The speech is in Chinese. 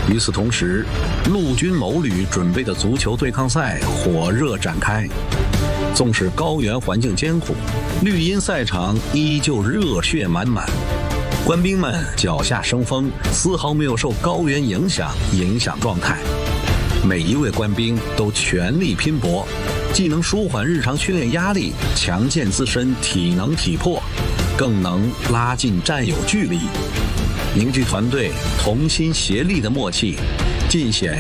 与此同时，陆军某旅准备的足球对抗赛火热展开。纵使高原环境艰苦，绿茵赛场依旧热血满满。官兵们脚下生风，丝毫没有受高原影响状态。每一位官兵都全力拼搏，既能舒缓日常训练压力，强健自身体能体魄，更能拉近战友距离，凝聚团队同心协力的默契，尽显